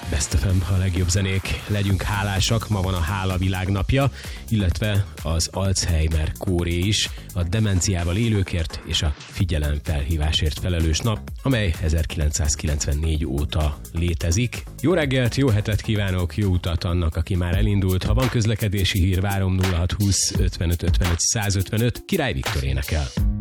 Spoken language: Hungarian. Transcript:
Best FM, a legjobb zenék, legyünk hálásak, ma van a Hála világnapja, illetve az Alzheimer kóré is, a demenciával élőkért és a figyelemfelhívásért felelős nap, amely 1994 óta létezik. Jó reggelt, jó hetet kívánok, jó utat annak, aki már elindult. Ha van közlekedési hír, várom 0620 55 55 155, Király Viktor énekel.